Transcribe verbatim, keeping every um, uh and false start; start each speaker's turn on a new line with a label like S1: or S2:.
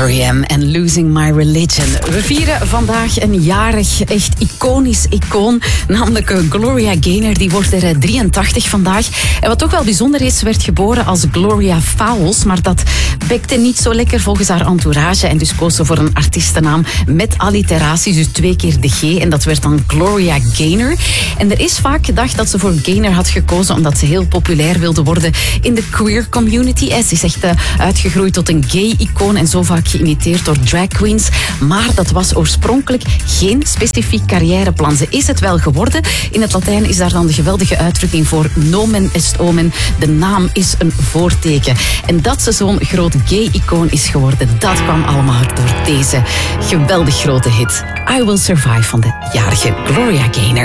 S1: R E M en Losing My Religion. We vieren vandaag een jarig, echt iconisch icoon, namelijk Gloria Gaynor. Die wordt er drieëntachtig vandaag. En wat toch wel bijzonder is, werd geboren als Gloria Fowles, maar dat bekte niet zo lekker volgens haar entourage en dus koos ze voor een artiestennaam met alliteraties, dus twee keer de G, en dat werd dan Gloria Gaynor. En er is vaak gedacht dat ze voor Gaynor had gekozen omdat ze heel populair wilde worden in de queer community. Ze is echt uitgegroeid tot een gay-icoon en zo vaak geïmiteerd door drag queens. Maar dat was oorspronkelijk geen specifiek carrièreplan. Ze is het wel geworden. In het Latijn is daar dan de geweldige uitdrukking voor nomen est omen. De naam is een voorteken. En dat ze zo'n groot gay-icoon is geworden, dat kwam allemaal door deze geweldig grote hit. I Will Survive van de jarige Gloria Gaynor.